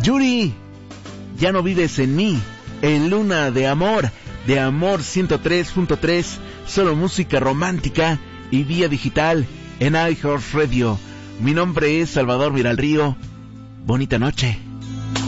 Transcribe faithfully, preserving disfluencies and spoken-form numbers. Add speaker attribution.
Speaker 1: Yuri, ya no vives en mí, en Luna de Amor, de Amor ciento tres punto tres, solo música romántica y vía digital en iHeartRadio. Mi nombre es Salvador Miralrío. Bonita noche.